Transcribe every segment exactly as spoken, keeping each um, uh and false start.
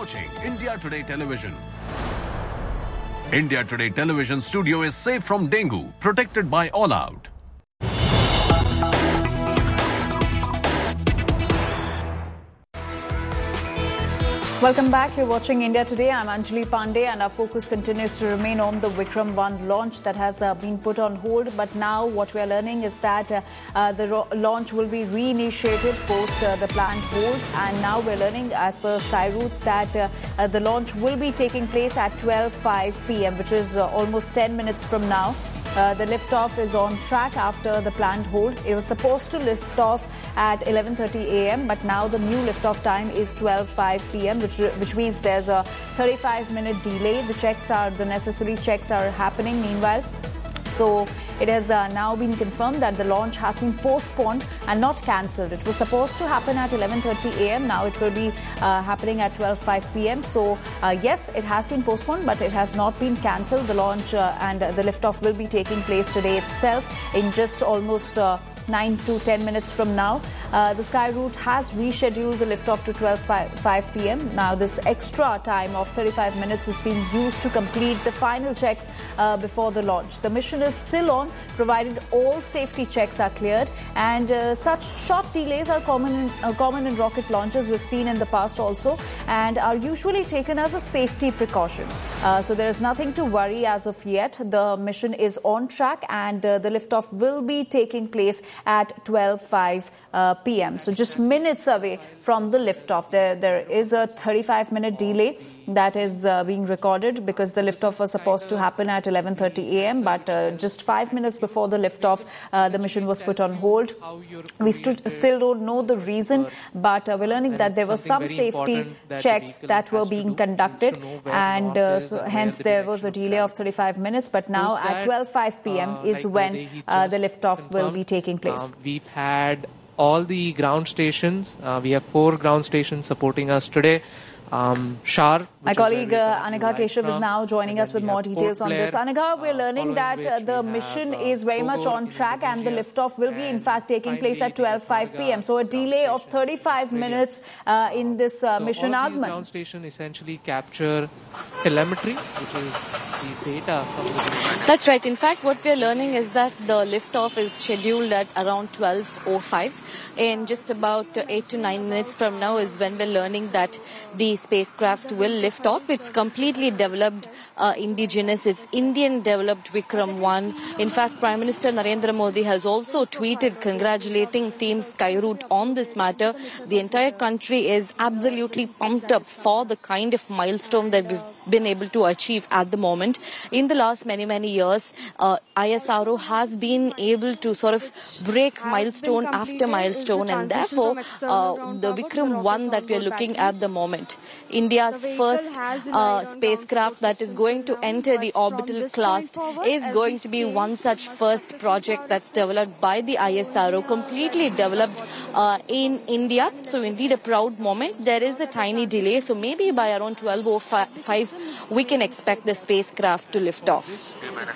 watching India Today Television. India Today Television studio is safe from dengue, protected by All Out. Welcome back. You're watching India Today. I'm Anjali Pandey, and our focus continues to remain on the Vikram one launch that has uh, been put on hold. But now what we are learning is that uh, uh, the ro- launch will be reinitiated post uh, the planned hold. And now we're learning, as per Sky Routes, that uh, uh, the launch will be taking place at twelve oh five p.m., which is uh, almost ten minutes from now. Uh, the liftoff is on track after the planned hold. It was supposed to lift off at eleven thirty a.m., but now the new liftoff time is twelve oh five p.m., which which means there's a thirty-five minute delay. The checks are the necessary checks are happening meanwhile. So it has uh, now been confirmed that the launch has been postponed and not cancelled. It was supposed to happen at eleven thirty a.m. Now it will be uh, happening at twelve oh five p.m. So uh, yes, it has been postponed, but it has not been cancelled. The launch uh, and uh, the liftoff will be taking place today itself in just almost uh, nine to ten minutes from now. Uh, the Sky Route has rescheduled the liftoff to twelve oh five p.m. Now this extra time of thirty-five minutes is being used to complete the final checks uh, before the launch. The mission is still on, provided all safety checks are cleared, and uh, such short delays are common in, uh, common in rocket launches. We've seen in the past also, and are usually taken as a safety precaution. Uh, so there is nothing to worry as of yet. The mission is on track, and uh, the liftoff will be taking place at twelve oh five p.m. So just minutes away from the liftoff. There, there is a thirty-five minute delay that is uh, being recorded because the liftoff was supposed to happen at eleven thirty a.m. But uh, just five minutes before the liftoff, uh, the mission was put on hold. We st- still don't know the reason, but uh, we're learning that there were some safety checks that were being conducted, and uh, so hence there was a delay of thirty-five minutes. But now at twelve oh five p.m. is when uh, the liftoff will be taking place. Uh, we've had all the ground stations. Uh, we have four ground stations supporting us today. Um, Shar. My colleague uh, Anika Keshav is now joining us with more details on this. Anika, we're learning that uh, the mission have, uh, is very much on track, and the liftoff will be in fact taking place at twelve oh five p.m. So a delay of thirty-five minutes uh, in this uh, so mission all Agman. These ground stations essentially capture telemetry, which is the data from the ground. That's right. In fact, what we're learning is that the liftoff is scheduled at around twelve oh five. In just about uh, eight to nine minutes from now is when we're learning that the spacecraft will lift off. It's completely developed uh, indigenous. It's Indian developed Vikram one. In fact, Prime Minister Narendra Modi has also tweeted congratulating Team Sky Route on this matter. The entire country is absolutely pumped up for the kind of milestone that we've been able to achieve at the moment. In the last many, many years, uh, I S R O has been able to sort of break milestone after milestone, and therefore uh, the Vikram one that we are looking at the moment, India's first uh, spacecraft that is going to enter the orbital class, is going to be one such first project that's developed by the I S R O, completely developed uh, in India. So indeed a proud moment. There is a tiny delay, so maybe by around twelve oh five we can expect the spacecraft to lift off.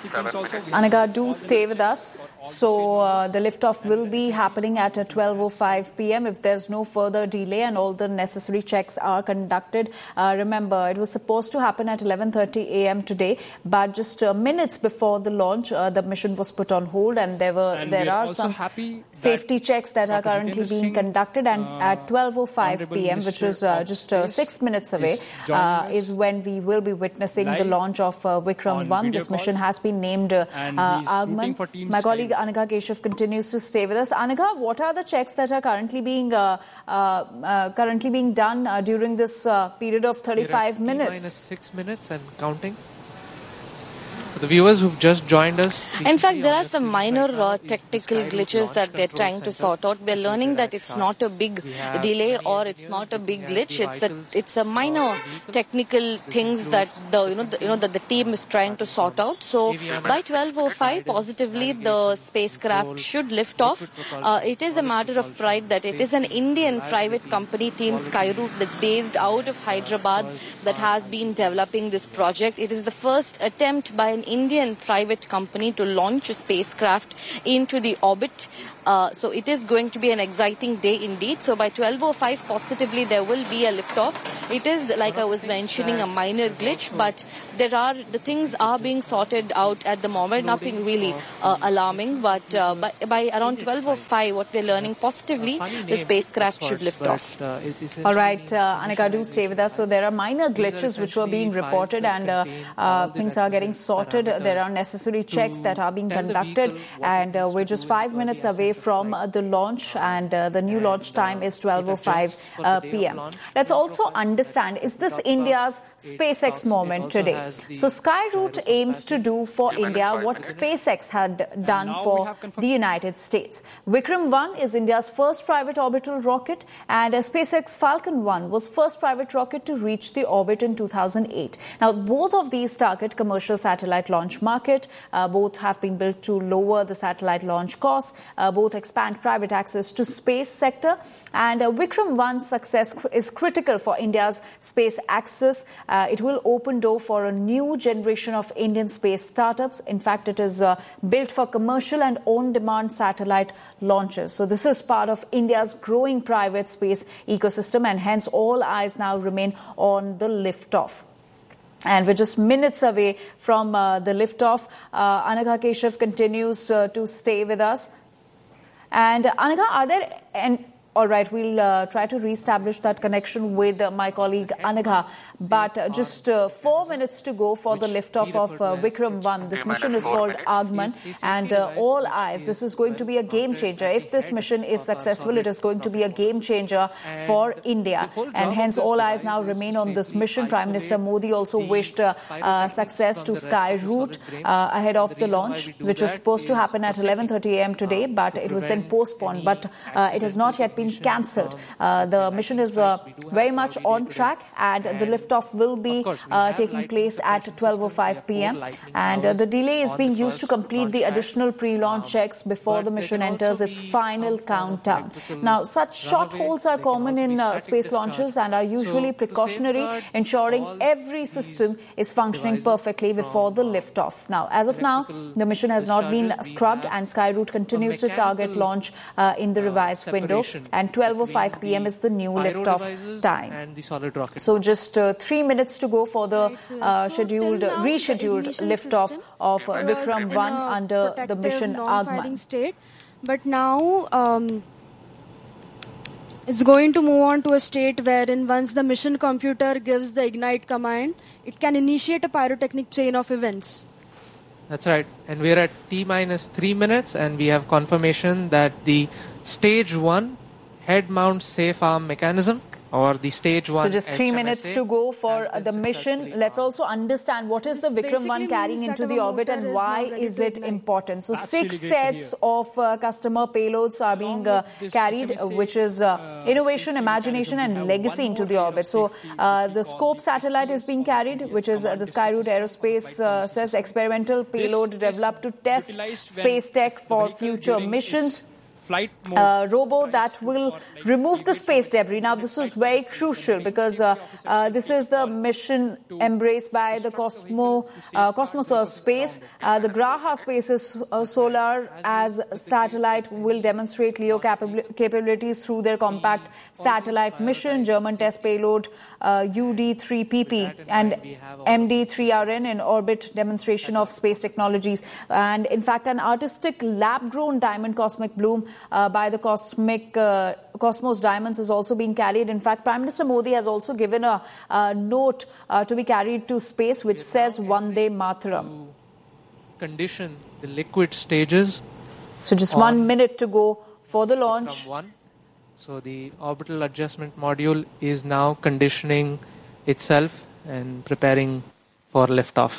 Anika, do stay with us. So uh, the liftoff will be happening at uh, twelve oh five p.m. if there's no further delay and all the necessary checks are conducted. Uh, remember, it was supposed to happen at eleven thirty a.m. today, but just uh, minutes before the launch, uh, the mission was put on hold, and there were and there we are are some that safety checks that are currently being conducted. And uh, at twelve oh five p.m., which is uh, just uh, six minutes away, uh, is when we will be witnessing the launch of uh, Vikram one. This mission has been named uh, uh, Agman. My colleague Anika Keshav continues to stay with us. Anika, what are the checks that are currently being uh, uh, uh, currently being done uh, during this uh, period of thirty-five minutes? Minus six minutes and counting. For the viewers who've just joined us, in fact, there are some minor uh, technical glitches that they're trying to sort out. We're learning that it's not a big delay or it's not a big glitch. It's a it's a minor technical things that the you know the, you know that the team is trying to sort out. So by twelve oh five, positively the spacecraft should lift off. Uh, it is a matter of pride that it is an Indian private company, Team Sky Route, that's based out of Hyderabad, that has been developing this project. It is the first attempt by an Indian private company to launch a spacecraft into the orbit. Uh, so it is going to be an exciting day indeed. So by twelve oh five, positively, there will be a liftoff. It is, like I was mentioning, a minor glitch, but there are the things are being sorted out at the moment. Nothing really uh, alarming, but uh, by, by around twelve oh five, what we're learning positively, the spacecraft should lift off. All right, uh, Anika, do stay with us. So there are minor glitches which were being reported, and uh, uh, things are getting sorted. There are necessary checks that are being conducted, and uh, we're just five minutes away from uh, the launch, and uh, the new launch time is twelve oh five uh, p m Let's also understand, is this India's SpaceX moment today? So Skyroot aims to do for India what SpaceX had done for the United States. Vikram one is India's first private orbital rocket, and a SpaceX Falcon one was first private rocket to reach the orbit in two thousand eight. Now, both of these target commercial satellite launch market. Uh, both have been built to lower the satellite launch costs. Uh, both expand private access to space sector, and uh, Vikram one's success is critical for India's space access. Uh, it will open door for a new generation of Indian space startups. In fact, it is uh, built for commercial and on-demand satellite launches. So this is part of India's growing private space ecosystem, and hence all eyes now remain on the liftoff. And we're just minutes away from uh, the liftoff. Uh, Anika Keshav continues uh, to stay with us. And uh, Anika, are there... And all right, we'll uh, try to reestablish that connection with uh, my colleague Anika. But uh, just uh, four minutes to go for the liftoff of uh, Vikram one. This mission is called Agman, and uh, all eyes. This is going to be a game changer. If this mission is successful, it is going to be a game changer for India. And hence, all eyes now remain on this mission. Prime Minister Modi also wished uh, uh, success to Skyroot uh, ahead of the launch, which was supposed to happen at eleven thirty a m today, but it was then postponed. But uh, it has not yet been cancelled. Uh, the mission is uh, very much on track, and the liftoff will be uh, taking place at twelve oh five p m And uh, the delay is being used to complete the additional pre-launch checks before the mission enters its final countdown. Now, such short holds are common in uh, space launches and are usually precautionary, ensuring every system is functioning perfectly before the liftoff. Now, as of now, the mission has not been scrubbed, and Skyroot continues to target launch uh, in the revised window. And twelve oh five p m is the new liftoff time. So just uh, three minutes to go for the uh, scheduled, rescheduled liftoff of uh, Vikram one under the mission Agman. State, but now um, it's going to move on to a state wherein once the mission computer gives the ignite command, it can initiate a pyrotechnic chain of events. That's right. And we're at T minus three minutes, and we have confirmation that the stage one head mount safe arm mechanism, or the stage one. So just three minutes to go for the mission. Let's also understand what is the Vikram one carrying into the orbit and why is it important. So six sets of uh, customer payloads are being uh, carried, uh, which is uh, innovation, imagination and legacy into the orbit. So uh, the Scope satellite is being carried, which is uh, the Skyroot Aerospace uh, says experimental payload developed to test space tech for future missions. Flight mode. Uh, robo that will remove the space debris. Now, this is very crucial because uh, uh, this is the mission embraced by the Cosmo, uh, Cosmos of Space. Uh, the Graha Space's uh, Solar as satellite will demonstrate LEO capabil capabilities through their compact satellite mission, German test payload uh, U D three P P and M D three R N in orbit demonstration of space technologies. And in fact, an artistic lab-grown diamond cosmic bloom Uh, by the cosmic uh, Cosmos Diamonds is also being carried. In fact, Prime Minister Modi has also given a, a note uh, to be carried to space which says Vande Mataram. Condition the liquid stages. So just one minute to go for the launch. One. So the orbital adjustment module is now conditioning itself and preparing for liftoff.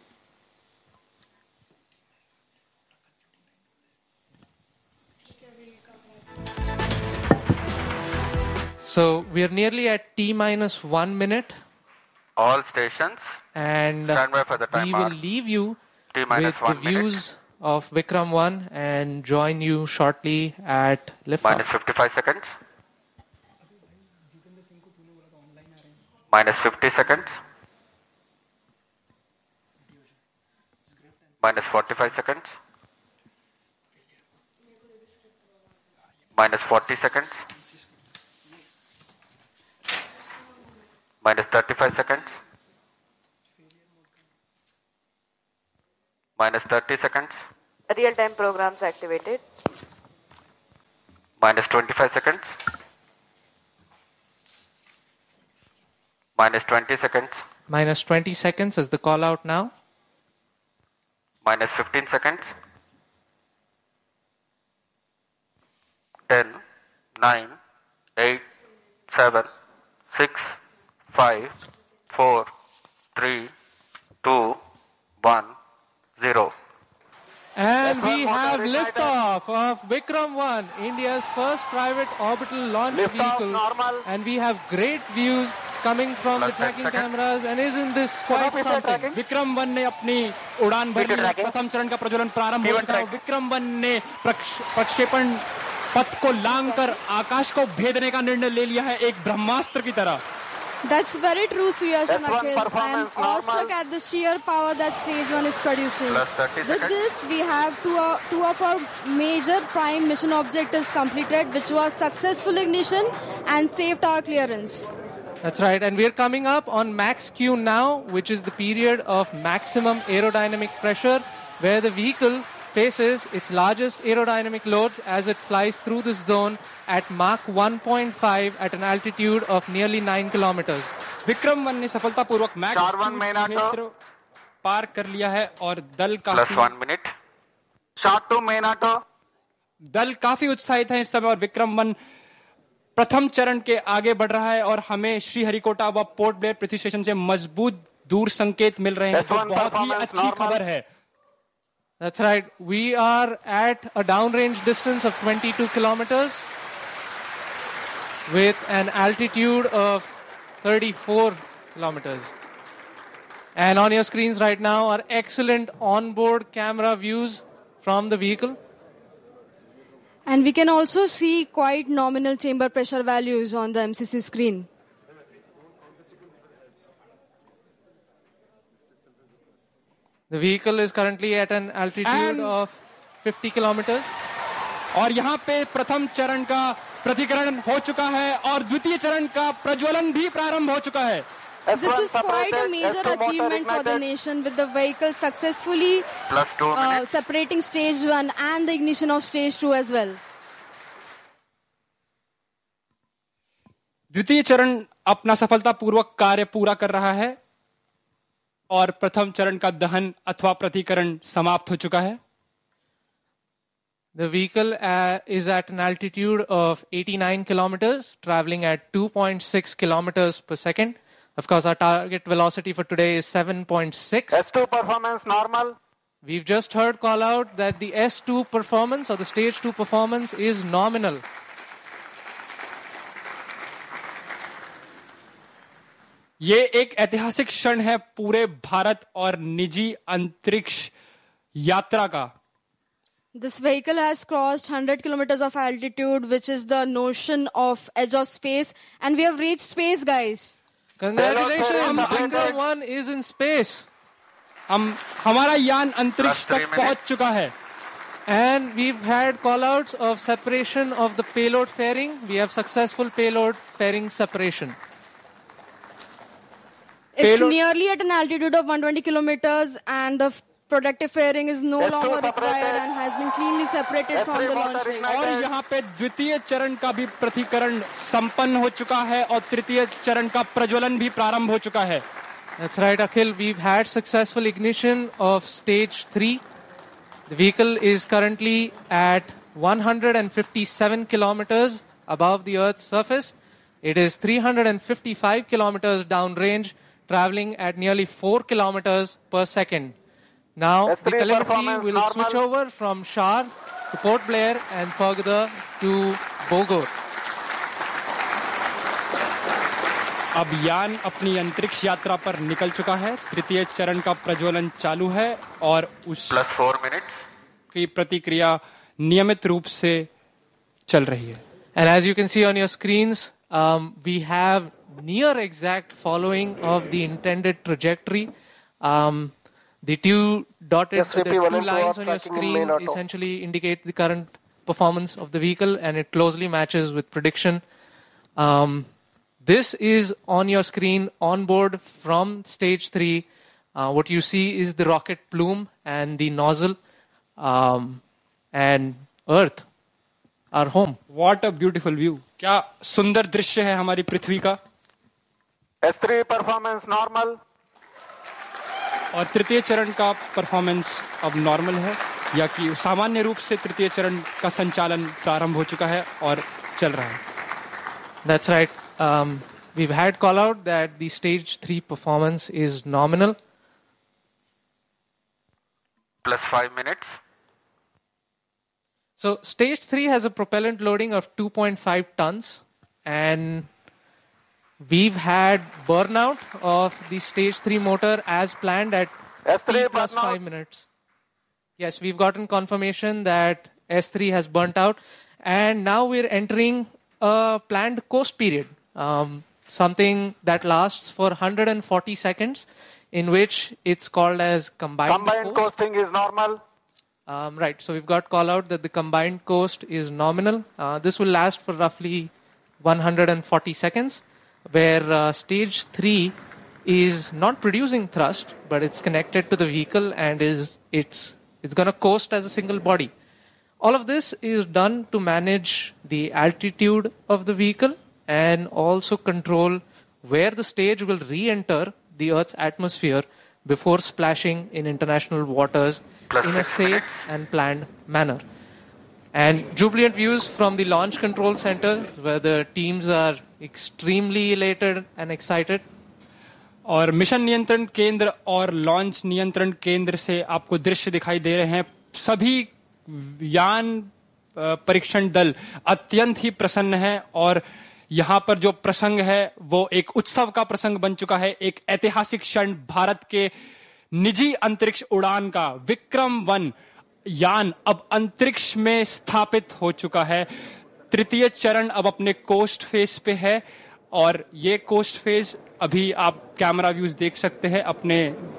So we are nearly at T minus one minute. All stations. And stand by for the timer. We will leave you T with the views minute. of Vikram one and join you shortly at liftoff. Minus fifty-five seconds. Minus fifty seconds. Minus forty-five seconds. Minus forty seconds. Minus thirty-five seconds. Minus thirty seconds. Real-time programs activated. Minus twenty-five seconds. Minus twenty seconds. Minus twenty seconds is the call out now. Minus fifteen seconds. ten, nine, eight, seven, six, five, four, three, two, one, zero. And we have liftoff of Vikram one, India's first private orbital launch vehicle. And we have great views coming from the tracking cameras. And isn't this quite something? Vikram one ने अपनी उड़ान भरी, प्रथम चरण का प्रज्वलन प्रारंभ हो चुका है। विक्रम वन ने प्रक्षेपण पथ को लांघकर आकाश को भेदने का निर्णय ले लिया है, एक ब्रह्मास्त्र की तरह। That's very true, Suyash and Akhil. I am awestruck at the sheer power that stage one is producing. With this, we have two, uh, two of our major prime mission objectives completed, which was successful ignition and safe tower clearance. That's right, and we're coming up on max Q now, which is the period of maximum aerodynamic pressure, where the vehicle faces its largest aerodynamic loads as it flies through this zone at Mach one point five at an altitude of nearly nine kilometers. Vikram one ने सफलतापूर्वक max क्षेत्र पार कर लिया है और दल काफी Plus one minute. Short two minute. दल काफी उत्साहित है इस समय और विक्रम वन प्रथम चरण के आगे बढ़ रहा है और हमें श्रीहरिकोटा व पोर्ट ब्लेयर पृथ्वी स्टेशन से मजबूत दूर संकेत मिल रहे हैं, जो बहुत ही अच्छी खबर है। That's right. We are at a downrange distance of twenty-two kilometers with an altitude of thirty-four kilometers. And on your screens right now are excellent onboard camera views from the vehicle. And we can also see quite nominal chamber pressure values on the M C C screen. The vehicle is currently at an altitude And of fifty kilometers. और यहाँ पे प्रथम चरण का प्रतिकरण हो चुका है और द्वितीय चरण का प्रज्वलन भी प्रारंभ हो चुका है। This is quite a major achievement for the nation, with the vehicle successfully uh, separating stage one and the ignition of stage two as well. द्वितीय चरण अपना सफलतापूर्वक कार्य पूरा कर रहा है और प्रथम चरण का दहन अथवा प्रतिकरण समाप्त हो चुका है। The vehicle uh, is at an altitude of eighty-nine kilometers, traveling at two point six kilometers per second. Of course, our target velocity for today is seven point six. S two performance normal. We've just heard call out that the S two performance or the stage two performance is nominal. ये एक ऐतिहासिक क्षण है पूरे भारत और निजी अंतरिक्ष यात्रा का। This vehicle has crossed one hundred kilometers of altitude, which is the notion of edge of space, and we have reached space, guys. Congratulations, Vikram one is in space. हम हमारा यान अंतरिक्ष तक पहुंच चुका है। And we've had call-outs of separation of the payload fairing. We have successful payload fairing separation. It's Payload- nearly at an altitude of one hundred twenty kilometers, and the f- protective fairing is no longer required and has been cleanly separated from the launch vehicle. और यहाँ पे द्वितीय चरण का भी प्रतिकरण संपन्न हो चुका है और तृतीय चरण का प्रज्वलन भी प्रारंभ हो चुका है। That's right, Akhil. We've had successful ignition of stage three. The vehicle is currently at one hundred fifty-seven kilometers above the Earth's surface. It is three hundred fifty-five kilometers downrange, traveling at nearly four kilometers per second. Now, S the three telemetry performance will normal. switch over from Shar to Port Blair and further to Bogor. अब यान अपनी अंतरिक्ष यात्रा पर निकल चुका है। तृतीय चरण का प्रज्वलन चालू है और उस Plus four minutes. की प्रतिक्रिया नियमित रूप से चल रही है। And as you can see on your screens, um, we have near exact following of the intended trajectory. Um, The two dotted S V P the two one and two lines are on your tracking in screen main auto. essentially indicate the current performance of the vehicle, and it closely matches with prediction. Um, this is on your screen on board from stage three. Uh, what you see is the rocket plume and the nozzle, um, and Earth, our home. What a beautiful view. क्या सुंदर दृश्य है हमारी पृथ्वी का. S three performance normal. और तृतीय चरण का परफॉर्मेंस अब नॉर्मल है, या कि सामान्य रूप से तृतीय चरण का संचालन प्रारंभ हो चुका है और चल रहा है. That's right. Um, we've had call out that the stage three performance is nominal. Plus five minutes. So stage three has a propellant loading of two point five tons, and we've had burnout of the stage three motor as planned at S three T plus burnout. five minutes. Yes, we've gotten confirmation that S three has burnt out, and now we're entering a planned coast period, um, something that lasts for one hundred forty seconds, in which it's called as combined, Combined coast. coasting is normal. Um, right, so we've got call out that the combined coast is nominal. Uh, this will last for roughly one hundred forty seconds, where uh, stage three is not producing thrust, but it's connected to the vehicle and is it's it's going to coast as a single body. All of this is done to manage the altitude of the vehicle and also control where the stage will re-enter the Earth's atmosphere before splashing in international waters Plus in a six safe minutes. and planned manner. And jubilant views from the Launch Control Center, where the teams are extremely elated and excited. और mission नियंत्रण केंद्र और launch नियंत्रण केंद्र से आपको दृश्य दिखाई दे रहे हैं. सभी यान अ, परीक्षण दल अत्यंत ही प्रसन्न है, और यहाँ पर जो प्रसंग है वो एक उत्सव का प्रसंग बन चुका है. एक ऐतिहासिक क्षण, भारत के निजी अंतरिक्ष उड़ान का विक्रम वन यान अब अंतरिक्ष में स्थापित हो चुका है. तृतीय चरण अब अपने कोस्ट फेज पे है, और ये कोस्ट फेज अभी आप कैमरा व्यूज देख सकते हैं अपने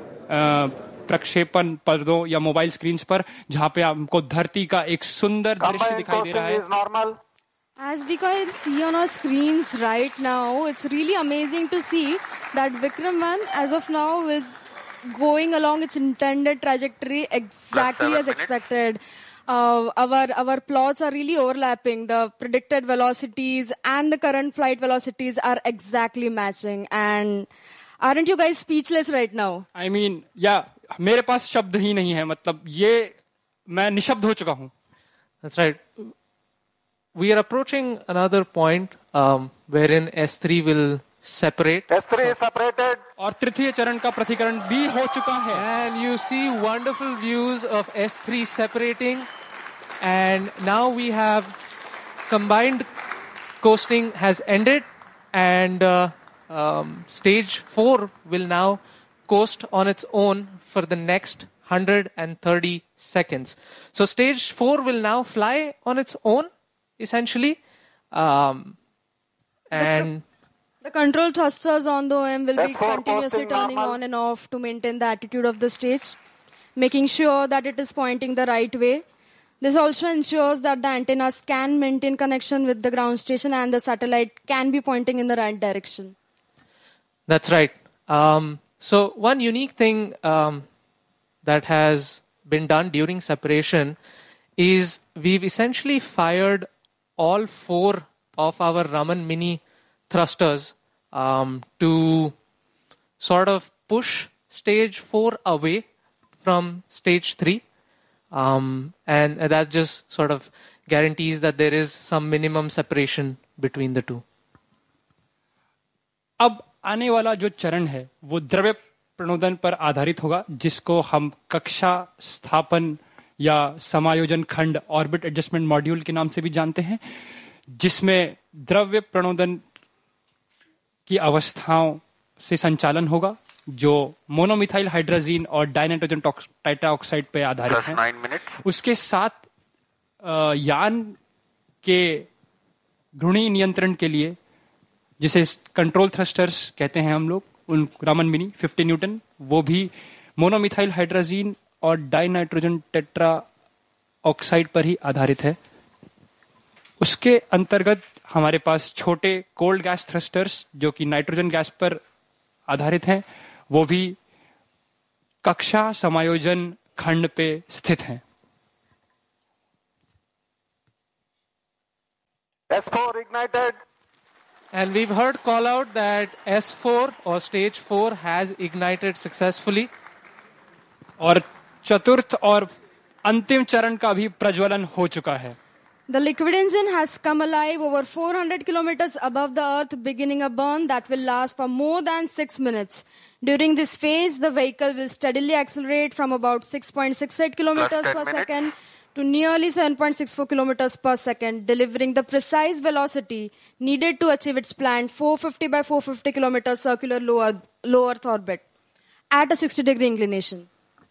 अ, प्रक्षेपण पर्दों या मोबाइल स्क्रीन पर, जहां पे आपको धरती का एक सुंदर दृश्य Combined दिखाई दे रहा coasting है. is normal. As we can see on our screens right now, it's really amazing to see that Vikram one, as of now, is going along its intended trajectory exactly seven as minutes. expected. Uh, our our plots are really overlapping. The predicted velocities and the current flight velocities are exactly matching. And aren't you guys speechless right now? I mean या मेरे पास शब्द ही नहीं है, मतलब ये मैं निशब्द हो चुका हूं. That's right. We are approaching another point um, wherein S three will separate. S three is separated. और तृतीय चरण का प्रतिकरण भी हो चुका है. And you see wonderful views of S three separating. And now we have combined coasting has ended, and uh, um, stage four will now coast on its own for the next one hundred thirty seconds. So stage four will now fly on its own, essentially. Um, and The control thrusters on the O M will be S four continuously posting turning normal. on and off to maintain the attitude of the stage, making sure that it is pointing the right way. This also ensures that the antennas can maintain connection with the ground station and the satellite can be pointing in the right direction. That's right. Um, so one unique thing um, that has been done during separation is we've essentially fired all four of our Raman Mini thrusters um, to sort of push stage four away from stage three. Um, and that just sort of guarantees that there is some minimum separation between the two. अब आने वाला जो चरण है वो द्रव्य प्रणोदन पर आधारित होगा, जिसको हम कक्षा स्थापन या समायोजन खंड ऑर्बिट एडजस्टमेंट मॉड्यूल के नाम से भी जानते हैं, जिसमें द्रव्य प्रणोदन की अवस्थाओं से संचालन होगा, जो मोनोमिथाइल हाइड्रोजीन और डाइनाइट्रोजन टाइटाऑक्साइड पे आधारित Plus है. nine minutes. उसके साथ अ, यान के घूर्णी नियंत्रण के लिए, जिसे कंट्रोल थ्रस्टर्स कहते हैं हम लोग, उन रामन मिनी फिफ्टी न्यूटन, वो भी मोनोमिथाइल हाइड्राजीन और डाइनाइट्रोजन टेट्रा ऑक्साइड पर ही आधारित है। उसके अंतर्गत हमारे पास छोटे कोल्ड गैस थ्रस्टर्स जो कि नाइट्रोजन गैस पर आधारित हैं, वो भी कक्षा समायोजन खंड पे स्थित हैं। S four ignited. And we've heard call out that S four or stage four has ignited successfully. और चतुर्थ और अंतिम चरण का भी प्रज्वलन हो चुका है। The liquid engine has come alive over four hundred kilometers above the earth, beginning a burn that will last for more than six minutes. During this phase, the vehicle will steadily accelerate from about six point six eight kilometers per minutes. second to nearly seven point six four kilometers per second, delivering the precise velocity needed to achieve its planned four hundred fifty by four hundred fifty kilometers circular low earth, low earth orbit at a sixty degree inclination.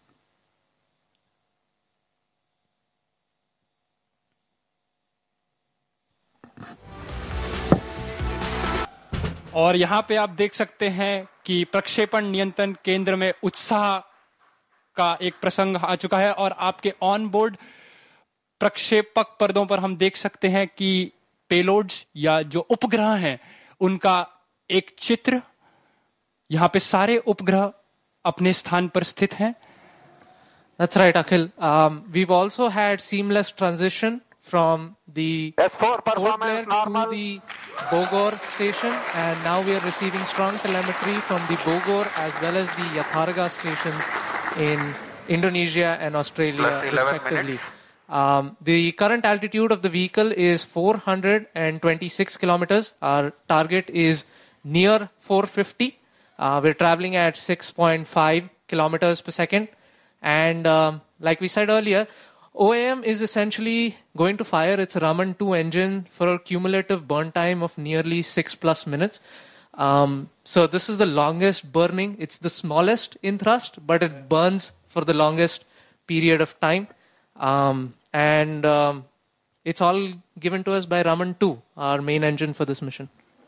और यहाँ पे आप देख सकते हैं कि प्रक्षेपण नियंत्रण केंद्र में उत्साह का एक प्रसंग आ चुका है और आपके ऑन बोर्ड प्रक्षेपक पर्दों पर हम देख सकते हैं कि पेलोड्स या जो उपग्रह हैं उनका एक चित्र, यहाँ पे सारे उपग्रह अपने स्थान पर स्थित हैं। That's right, Akhil. Um, we've also had seamless transition from the S four Port Blair performance to normal. the Bogor station, and now we are receiving strong telemetry from the Bogor as well as the Yatharga stations in Indonesia and Australia, Plus eleven respectively. minutes. Um, the current altitude of the vehicle is four hundred twenty-six kilometers. Our target is near four hundred fifty. Uh, we're traveling at six point five kilometers per second. And um, like we said earlier, O A M is essentially going to fire its Raman two engine for a cumulative burn time of nearly six plus minutes. Um, so this is the longest burning. It's the smallest in thrust, but it burns for the longest period of time. Um, and um, it's all given to us by Raman two, our main engine for this mission.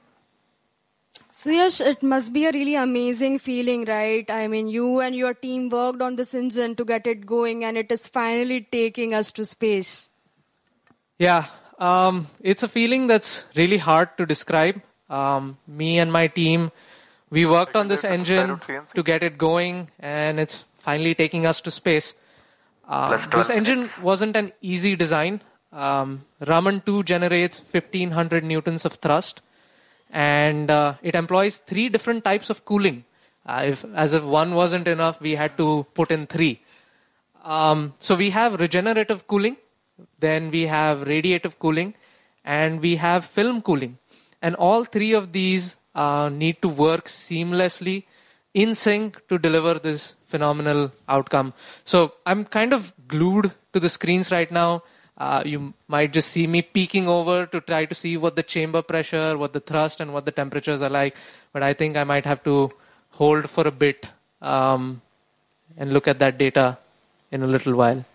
So Yash, it must be a really amazing feeling, right? I mean, you and your team worked on this engine to get it going, and it is finally taking us to space. Yeah, um, it's a feeling that's really hard to describe. Um, me and my team, we worked on this engine to get it going, and it's finally taking us to space. Uh, this engine wasn't an easy design. Um, Raman two generates fifteen hundred newtons of thrust, and uh, it employs three different types of cooling. Uh, if, as if one wasn't enough, we had to put in three. Um, so we have regenerative cooling, then we have radiative cooling, and we have film cooling. And all three of these uh, need to work seamlessly in sync to deliver this phenomenal outcome. So I'm kind of glued to the screens right now. Uh, you might just see me peeking over to try to see what the chamber pressure, what the thrust, and what the temperatures are like. But I think I might have to hold for a bit um, and look at that data in a little while.